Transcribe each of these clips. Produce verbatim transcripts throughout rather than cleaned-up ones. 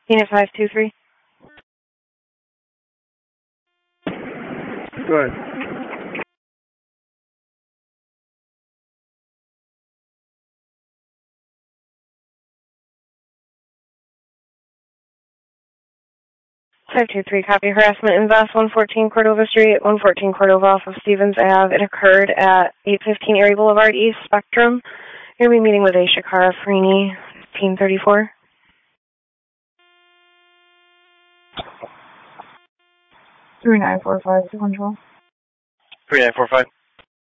Unit five two three. Go ahead. five two three, copy. Harassment invest, one fourteen Cordova Street, one fourteen Cordova off of Stevens Avenue. It occurred at eight fifteen Erie Boulevard East, Spectrum. You're going to be meeting with a Shakara Freeney, fifteen thirty-four. three nine four five to control. three nine four five.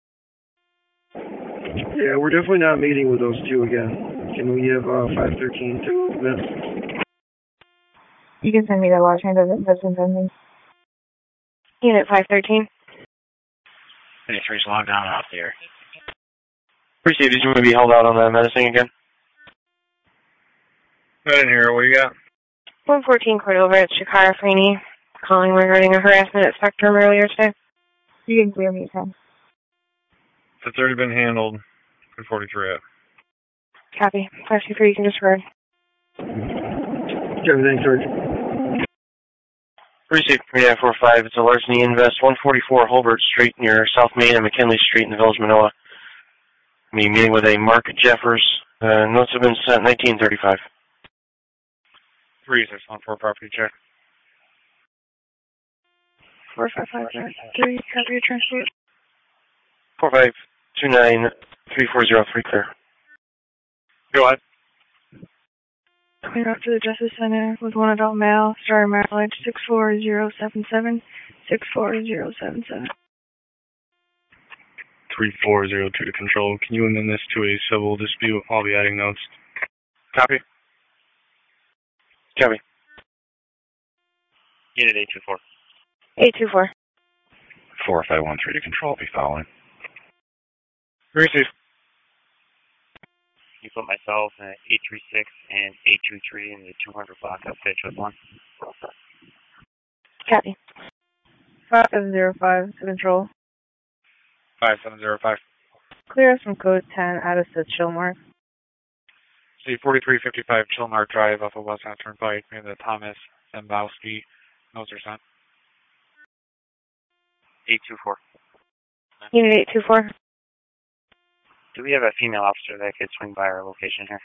Yeah, we're definitely not meeting with those two again. Can we have uh, five thirteen to miss? You can send me the watch hand that's intending. Unit five thirteen. Unit three's logged down and off the air. Appreciate it. Did you want to be held out on that medicine again? I didn't hear it. What do you got? one fourteen Cordova at Shakara Freeney. Calling regarding a harassment at Spectrum earlier today. You can clear me, Sam. It's already been handled. three forty-three up. Copy. five two three, you can disregard. Everything, Sergeant. Appreciate three nine four five. It's a larceny invest, one forty-four Holbert Street near South Main and McKinley Street in the Village, Manila. Me meeting with a Mark Jeffers. Uh, notes have been sent nineteen thirty-five. three six one four property check. four five five three, copy your transport. four five two nine three four zero three, clear. Go ahead. Clear out to the Justice Center with one adult male, starting mileage six four zero seven seven, six four zero seven seven. three four zero two to control. Can you amend this to a civil dispute? I'll be adding notes. Copy. Copy. Unit eight two four. eight two four. four five one three to control. I'll be following. Receive. You put myself at eight three six and eight two three in the two hundred block of Fitch with one. Copy. five seven zero five to control. five seven zero five. Clear us from code ten out of the Chilmark. C forty-three fifty-five Chilmark Drive off of West Half Turnpike near the Thomas Zembowski. Notes are sent. eight two four. Unit eight two four. Do we have a female officer that could swing by our location here?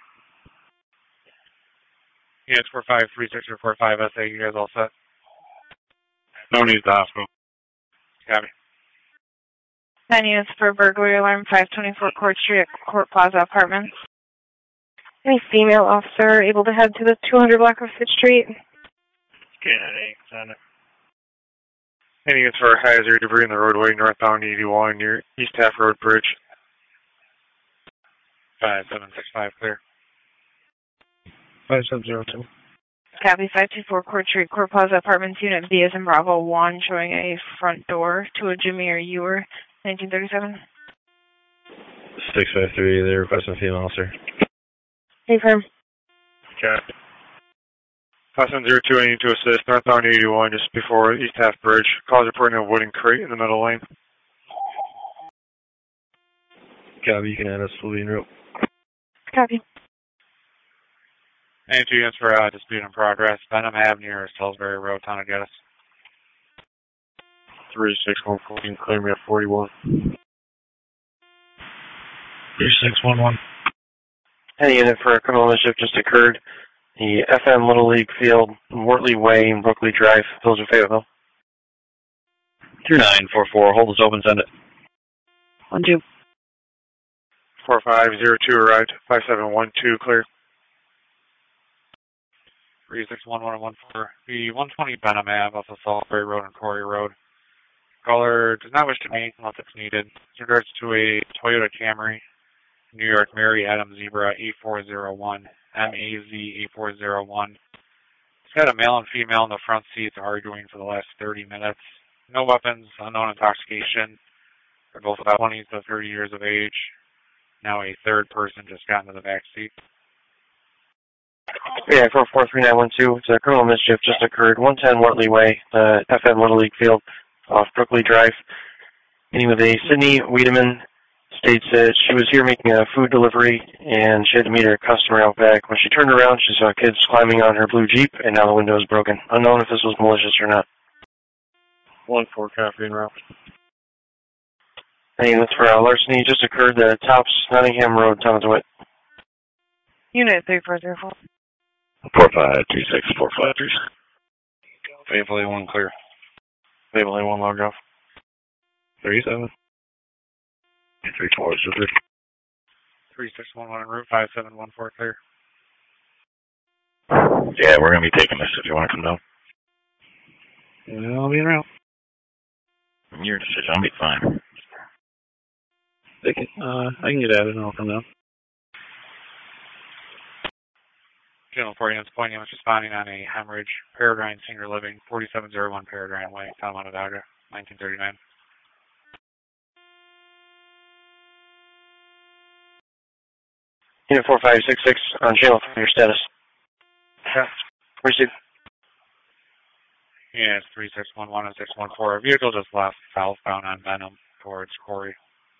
Yeah, it's four five three six or four five S A. You guys all set? No need to hospital. Copy. Nine units for burglary alarm, five twenty-four Court Street at Court Plaza Apartments. Any female officer able to head to the two hundred block of Fitch Street? Okay, Any units for hazard debris in the roadway northbound eighty-one near East Half Road Bridge. five seven six five, clear. five seven zero two. Copy. five two four Court Street, Court Plaza Apartments, Unit B as in Bravo one, showing a front door to a Jimmy or Ewer, nineteen thirty-seven. six five three, they're requesting a female officer. Confirm. Copy. five seven zero two, I need to assist northbound eighty-one just before East Half Bridge. Cause reporting a wooden crate in the middle lane. Copy, you can add us fully en route. Copy. Any two units for uh, dispute in progress. Benham Avenue or Salisbury Road, Town of Geddes. three six one four, clear me at forty-one. three six one one. Any unit for a criminal mischief just occurred. The F M Little League Field, Wortley Way, and Brookley Drive, Village of Fayetteville. two nine four four, hold us open, send it. one two. four five zero two arrived, five seven one two clear. three six one one one four. The one twenty Benham Ave off of Salisbury Road and Corey Road. Caller does not wish to meet unless it's needed. In regards to a Toyota Camry, New York Mary Adams Zebra eight four zero one, M A Z eight four zero one. It's got a male and female in the front seats arguing for the last thirty minutes. No weapons, unknown intoxication. They're both about twenty to thirty years of age. Now a third person just got into the back seat. Yeah, four four three nine one two. It's a criminal mischief just occurred. one ten Wortley Way, the F M Little League Field off Brookley Drive. Meeting with a Sydney Wiedemann, States that she was here making a food delivery and she had to meet her customer out back. When she turned around, she saw kids climbing on her blue Jeep and now the window is broken. Unknown if this was malicious or not. one four copy and route. Any units for uh, larceny just occurred at Tops Nottingham Road, Thomas Witt. Unit three four zero four. Four five three six four five three. Fable A one clear. Fable A one logged off. Three seven. Three four zero three. Three six one one en route five seven one four clear. Yeah, we're gonna be taking this if you want to come down. Yeah, I'll be in route. Your decision. I'll be fine. They can, uh, I can get at it and I'll come down. Channel four units pointing was responding on a hemorrhage. Peregrine Senior Living, forty-seven oh one Peregrine Way, Tom Onondaga, nineteen thirty-nine. Unit four five six six on channel for your status. Yeah. Received. Yeah, it's three six one one and six one four. Vehicle just left southbound on Venom towards Corey.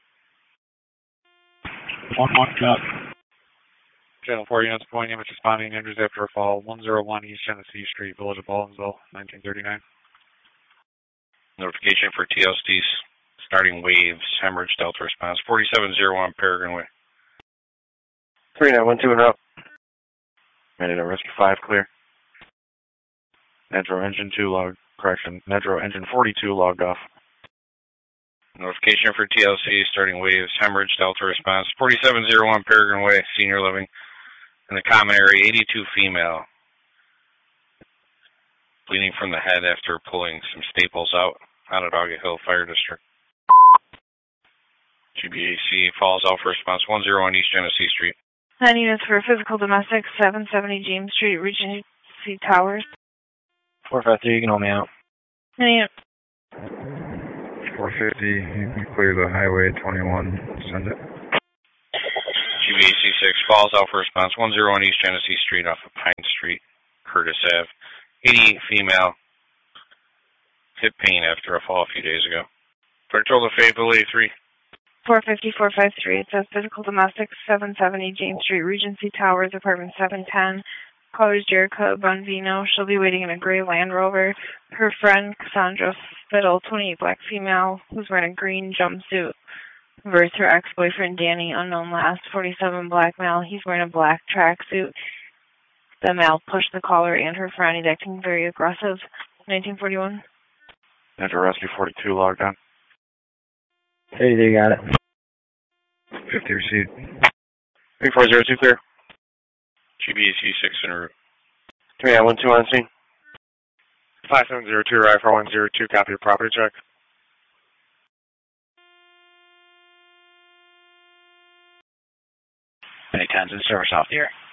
One one shot. Channel four units pointing was responding injuries after a fall. one oh one East Genesee Street, Village of Baldwinsville, nineteen thirty-nine. Notification for T L Cs starting waves, hemorrhage delta response, forty-seven oh one Peregrine Way. three nine one two en route. Ready to rescue five clear. Nedro engine two log, correction, Nedro engine forty-two logged off. Notification for T L C starting waves, hemorrhage delta response, forty-seven oh one Peregrine Way, Senior Living, in the common area, eighty-two female. Bleeding from the head after pulling some staples out, Onondaga Hill Fire District. G B A C falls out for response, one oh one East Genesee Street. Nine units for physical domestic, seven seventy James Street, Regency Towers. four five three, you can hold me out. Any unit. four fifty, you can clear the highway twenty-one, send it. G B A C six falls out for response, one oh one East Genesee Street off of Pine Street, Curtis Avenue. eighty female, hip pain after a fall a few days ago. Patrol to Fable A three. four fifty, four fifty-three, it says physical domestic, seven seventy James Street, Regency Towers, apartment seven ten. Colors Jerica Bonvino. She'll be waiting in a gray Land Rover. Her friend Cassandra Spittle, twenty-eight, black female, who's wearing a green jumpsuit. Versus her ex-boyfriend Danny, unknown last, forty-seven, black male. He's wearing a black tracksuit. The male pushed the caller and her friend. He's acting very aggressive. nineteen forty-one. Nedro rescue forty-two logged on. Hey, they got it. fifty received. three four zero two clear. G B A C six en route. three nine one two on scene. five seven zero two, Rifle one zero two, copy of property check. Any tens in service off the air.